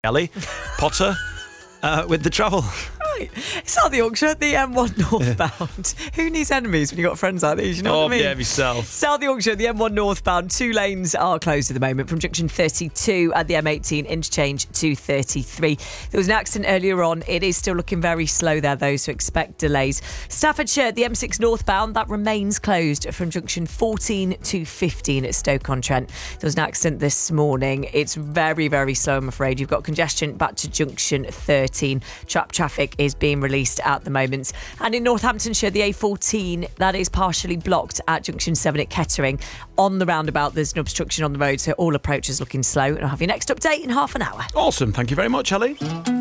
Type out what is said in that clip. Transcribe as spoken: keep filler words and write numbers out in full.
Ellie Potter uh, with the travel. Right. It's not the Yorkshire, the M one northbound. Who needs enemies when you've got friends like these? You know oh, what I mean? yeah, yourself. South Yorkshire, the M one northbound, two lanes are closed at the moment from junction thirty-two at the M eighteen interchange to thirty-three. There was an accident earlier on. It is still looking very slow there, though, so expect delays. Staffordshire, the M six northbound, that remains closed from junction fourteen to fifteen at Stoke-on-Trent. There was an accident this morning. It's very, very slow, I'm afraid. You've got congestion back to junction thirteen. Trap traffic is being released at the moment. And in Northamptonshire, the A fourteen, that is partially blocked at junction seven at Kettering. On the roundabout, there's an obstruction on the road, so all approaches looking slow. And I'll have your next update in half an hour. Awesome. Thank you very much, Ellie.